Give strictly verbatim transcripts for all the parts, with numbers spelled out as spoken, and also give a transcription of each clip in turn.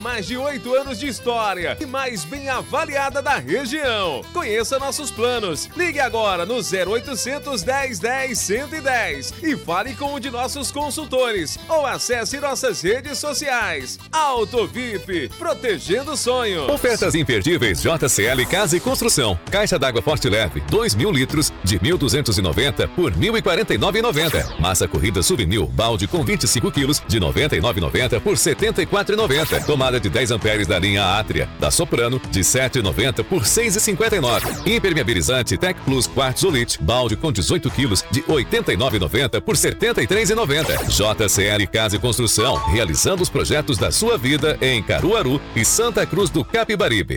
Mais de oito anos de história e mais bem avaliada da região. Conheça nossos planos. Ligue agora no zero oitocentos, dez, dez, cento e dez e fale com um de nossos consultores ou acesse nossas redes sociais. Auto V I P, protegendo sonhos. Ofertas imperdíveis J C L Casa e Construção. Caixa d'água Forte Leve, dois mil litros, de mil duzentos e noventa por mil e quarenta e nove reais e noventa centavos. Massa corrida Souvenir, balde com vinte e cinco quilos, de noventa e nove reais e noventa centavos por setenta e quatro reais e noventa centavos. Tomada de dez amperes da linha Atria, da Soprano, de sete reais e noventa centavos por seis reais e cinquenta e nove centavos. Impermeabilizante Tec Plus Quartzolite, balde com dezoito quilos, de oitenta e nove reais e noventa centavos por setenta e três reais e noventa centavos. J C L Casa e Construção, realizando os projetos da sua vida em Caruaru e Santa Cruz do Capibaribe.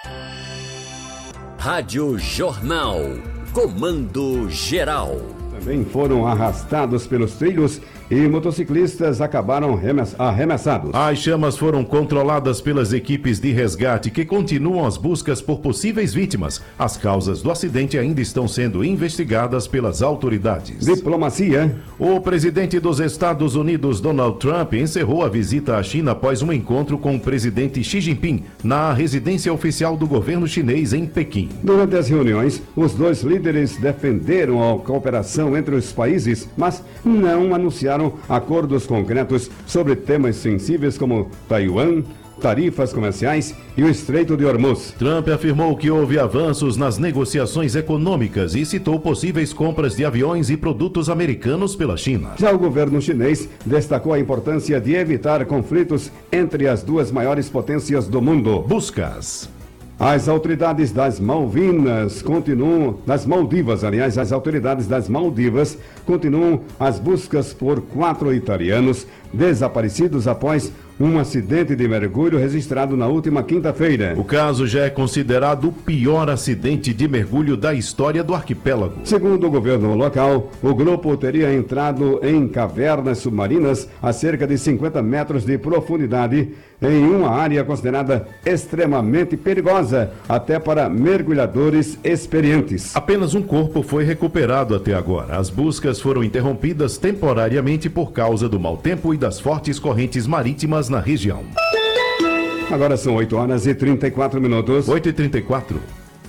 Rádio Jornal, comando geral. Também foram arrastados pelos trilhos e motociclistas acabaram arremessados. As chamas foram controladas pelas equipes de resgate que continuam as buscas por possíveis vítimas. As causas do acidente ainda estão sendo investigadas pelas autoridades. Diplomacia. O presidente dos Estados Unidos, Donald Trump, encerrou a visita à China após um encontro com o presidente Xi Jinping na residência oficial do governo chinês em Pequim. Durante as reuniões, os dois líderes defenderam a cooperação entre os países, mas não anunciaram acordos concretos sobre temas sensíveis como Taiwan, tarifas comerciais e o Estreito de Hormuz. Trump afirmou que houve avanços nas negociações econômicas e citou possíveis compras de aviões e produtos americanos pela China. Já o governo chinês destacou a importância de evitar conflitos entre as duas maiores potências do mundo. Buscas. As autoridades das Malvinas continuam, das Maldivas, aliás, as autoridades das Maldivas continuam as buscas por quatro italianos desaparecidos após um acidente de mergulho registrado na última quinta-feira. O caso já é considerado o pior acidente de mergulho da história do arquipélago. Segundo o governo local, o grupo teria entrado em cavernas submarinas a cerca de cinquenta metros de profundidade em uma área considerada extremamente perigosa, até para mergulhadores experientes. Apenas um corpo foi recuperado até agora. As buscas foram interrompidas temporariamente por causa do mau tempo e das fortes correntes marítimas na região. Agora são oito horas e trinta e quatro minutos. oito e trinta e quatro.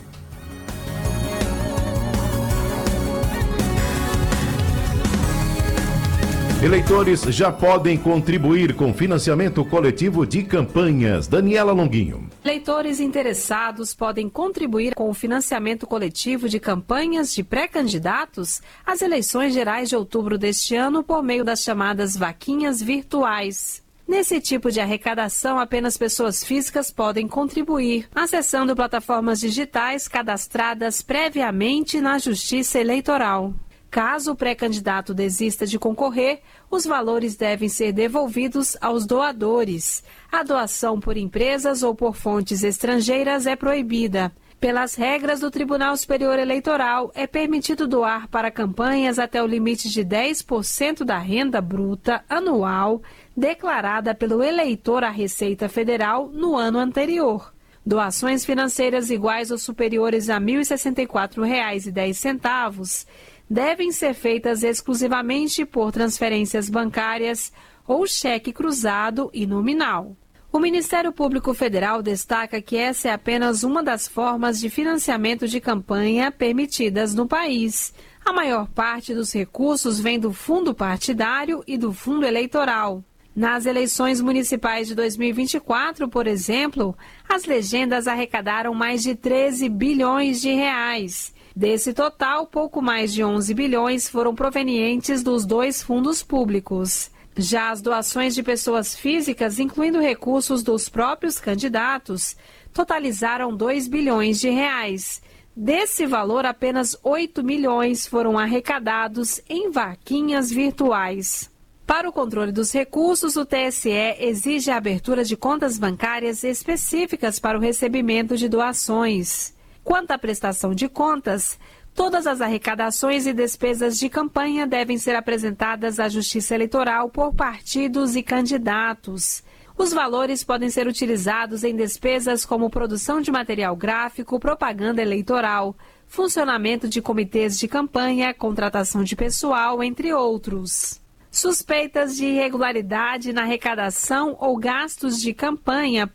Eleitores já podem contribuir com financiamento coletivo de campanhas. Daniela Longuinho. Eleitores interessados podem contribuir com o financiamento coletivo de campanhas de pré-candidatos às eleições gerais de outubro deste ano por meio das chamadas vaquinhas virtuais. Nesse tipo de arrecadação, apenas pessoas físicas podem contribuir, acessando plataformas digitais cadastradas previamente na Justiça Eleitoral. Caso o pré-candidato desista de concorrer, os valores devem ser devolvidos aos doadores. A doação por empresas ou por fontes estrangeiras é proibida. Pelas regras do Tribunal Superior Eleitoral, é permitido doar para campanhas até o limite de dez por cento da renda bruta anual declarada pelo eleitor à Receita Federal no ano anterior. Doações financeiras iguais ou superiores a mil e sessenta e quatro reais e dez centavos devem ser feitas exclusivamente por transferências bancárias ou cheque cruzado e nominal. O Ministério Público Federal destaca que essa é apenas uma das formas de financiamento de campanha permitidas no país. A maior parte dos recursos vem do fundo partidário e do fundo eleitoral. Nas eleições municipais de dois mil e vinte e quatro, por exemplo, as legendas arrecadaram mais de treze bilhões de reais. Desse total, pouco mais de onze bilhões foram provenientes dos dois fundos públicos. Já as doações de pessoas físicas, incluindo recursos dos próprios candidatos, totalizaram dois bilhões de reais. Desse valor, apenas oito milhões foram arrecadados em vaquinhas virtuais. Para o controle dos recursos, o T S E exige a abertura de contas bancárias específicas para o recebimento de doações. Quanto à prestação de contas, todas as arrecadações e despesas de campanha devem ser apresentadas à Justiça Eleitoral por partidos e candidatos. Os valores podem ser utilizados em despesas como produção de material gráfico, propaganda eleitoral, funcionamento de comitês de campanha, contratação de pessoal, entre outros. Suspeitas de irregularidade na arrecadação ou gastos de campanha